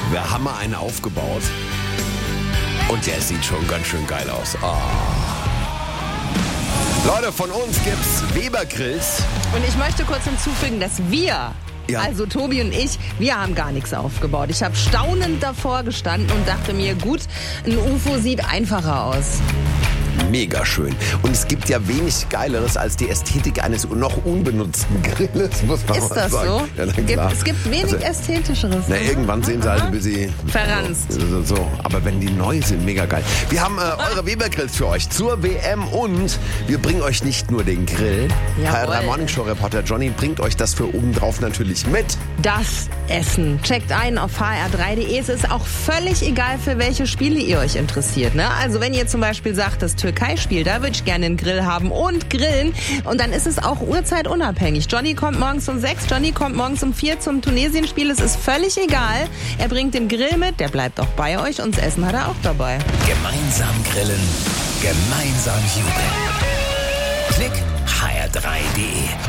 Wir haben mal einen aufgebaut. Und der sieht schon ganz schön geil aus. Oh. Leute, von uns gibt's Weber-Grills. Und ich möchte kurz hinzufügen, dass wir, also Tobi und ich, wir haben gar nichts aufgebaut. Ich habe staunend davor gestanden und dachte mir, gut, ein UFO sieht einfacher aus. Mega schön. Und es gibt ja wenig Geileres als die Ästhetik eines noch unbenutzten Grilles, muss man Ist mal das sagen. so? Ja, na klar. Es gibt wenig Ästhetischeres. Na, irgendwann sehen sie halt ein bisschen verranzt. So. Aber wenn die neu sind, mega geil. Wir haben eure Weber-Grills für euch zur WM und wir bringen euch nicht nur den Grill. HR3 Morning Show Reporter Johnny bringt euch das für obendrauf natürlich mit. Das Essen. Checkt ein auf hr3.de. Es ist auch völlig egal, für welche Spiele ihr euch interessiert. Ne? Also wenn ihr zum Beispiel sagt, das Türkei-Spiel, da würde ich gerne einen Grill haben und grillen. Und dann ist es auch uhrzeitunabhängig. Johnny kommt morgens um 6, Johnny kommt morgens um 4 zum Tunesien-Spiel. Es ist völlig egal. Er bringt den Grill mit, der bleibt auch bei euch und das Essen hat er auch dabei. Gemeinsam grillen, gemeinsam jubeln. Klick hr3.de.